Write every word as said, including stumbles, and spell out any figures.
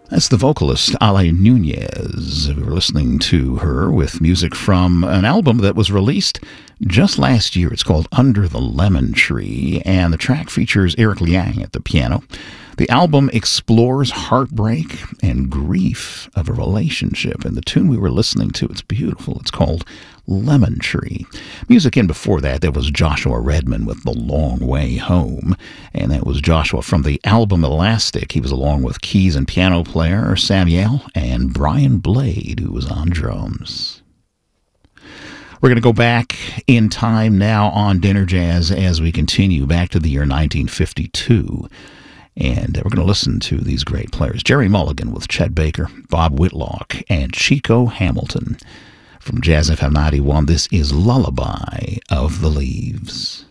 That's the vocalist, Ale Nunez. We were listening to her with music from an album that was released just last year. It's called Under the Lemon Tree, and the track features Eric Liang at the piano. The album explores heartbreak and grief of a relationship, and the tune we were listening to, it's beautiful. It's called Lemon Tree. Music in before that, there was Joshua Redman with The Long Way Home, and that was Joshua from the album Elastic. He was along with keys and piano player Samuel and Brian Blade, who was on drums. We're going to go back in time now on Dinner Jazz as we continue back to the year nineteen fifty-two. And we're going to listen to these great players. Jerry Mulligan with Chet Baker, Bob Whitlock, and Chico Hamilton. From Jazz F M ninety-one, this is Lullaby of the Leaves.